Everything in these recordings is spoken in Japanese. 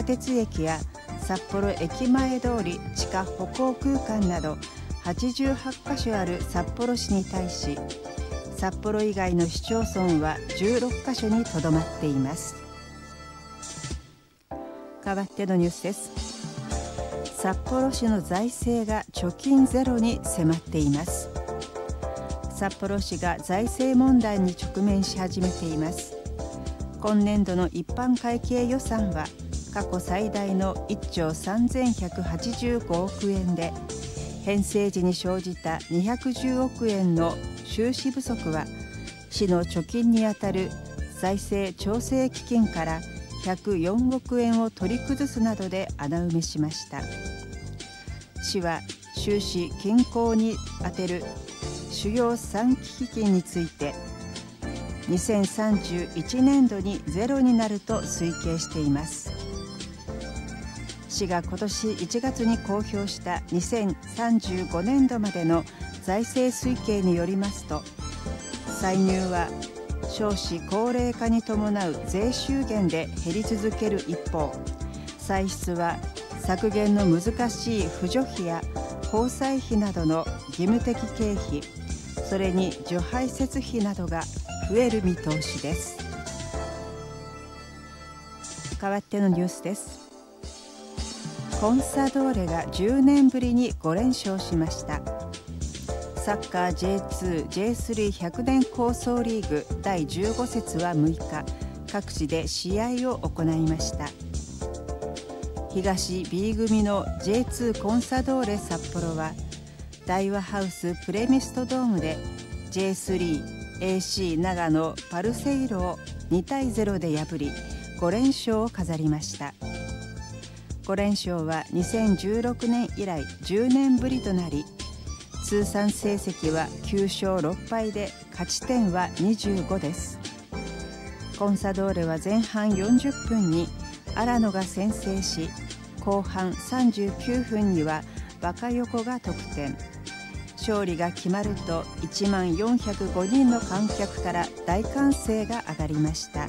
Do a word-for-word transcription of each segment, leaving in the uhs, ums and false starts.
鉄駅や札幌駅前通り地下歩行空間などはちじゅうはちカ所ある札幌市に対し、札幌以外の市町村はじゅうろっカ所にとどまっています。代わってのニュースです。札幌市の財政が貯金ゼロに迫っています。札幌市が財政問題に直面し始めています。今年度の一般会計予算は過去最大のいっちょうさんぜんひゃくはちじゅうごおくえんで、編成時に生じたにひゃくじゅうおくえんの収支不足は市の貯金にあたる財政調整基金からひゃくよんおくえんを取り崩すなどで穴埋めしました。市は収支均衡に充てる主要さん基金についてにせんさんじゅういちねんどにゼロになると推計しています。市が今年いちがつに公表したにせんさんじゅうごねんどまでの財政推計によりますと、歳入は少子高齢化に伴う税収減で減り続ける一方、歳出は削減の難しい扶助費や交際費などの義務的経費、それに除排泄費などが増える見通しです。代わってのニュースです。コンサドーレがじゅうねんぶりにごれんしょうしました。サッカー ジェイツー、ジェイスリーひゃくねん構想リーグだいじゅうごせつはむいか、各地で試合を行いました。東 B 組の ジェイツー コンサドーレ札幌は大和ハウスプレミストドームで ジェイスリー、エーシー 長野パルセイロをにたいゼロで破りごれんしょうを飾りました。ごれんしょうはにせんじゅうろくねん以来じゅうねんぶりとなり、通算成績はきゅうしょうろっぱいで勝ち点はにじゅうごです。コンサドーレは前半よんじゅっぷんに荒野が先制し、後半さんじゅうきゅうふんにはバカヨコが得点。勝利が決まるといちまんよんひゃくごにんの観客から大歓声が上がりました。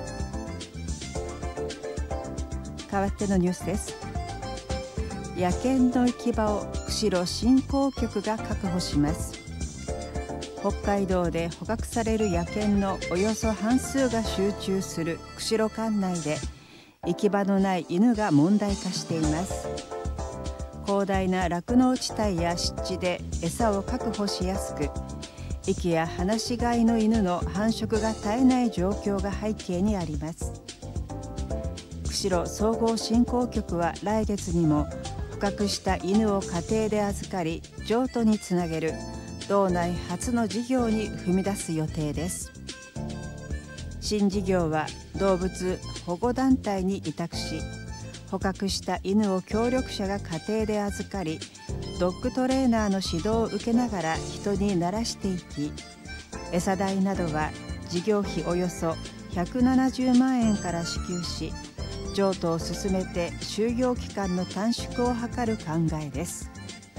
代わってのニュースです。野犬の行き場を釧路振興局が確保します。北海道で捕獲される野犬のおよそ半数が集中する釧路管内で、行き場のない犬が問題化しています。広大な酪農地帯や湿地で餌を確保しやすく、息や放し飼いの犬の繁殖が絶えない状況が背景にあります。釧路総合振興局は来月にも捕獲した犬を家庭で預かり譲渡につなげる道内初の事業に踏み出す予定です。新事業は動物保護団体に委託し、捕獲した犬を協力者が家庭で預かり、ドッグトレーナーの指導を受けながら人に慣らしていき、餌代などは事業費およそひゃくななじゅうまんえんから支給し、譲渡を進めて就業期間の短縮を図る考えです。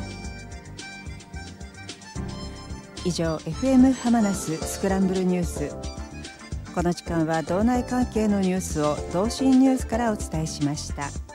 以上 エフエム ハマナススクランブルニュース。この時間は道内関係のニュースを同心ニュースからお伝えしました。